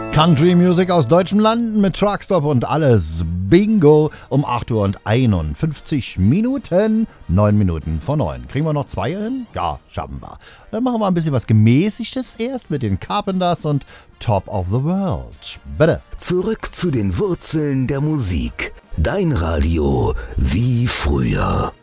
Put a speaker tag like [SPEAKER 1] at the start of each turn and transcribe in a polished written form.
[SPEAKER 1] Country Music aus deutschen Landen mit Truckstop und alles. Bingo um 8 Uhr und 51 Minuten. 9 Minuten vor 9. Kriegen wir noch 2 hin? Ja, schaffen wir. Dann machen wir ein bisschen was Gemäßigtes erst mit den Carpenters und Top of the World. Bitte.
[SPEAKER 2] Zurück zu den Wurzeln der Musik. Dein Radio wie früher.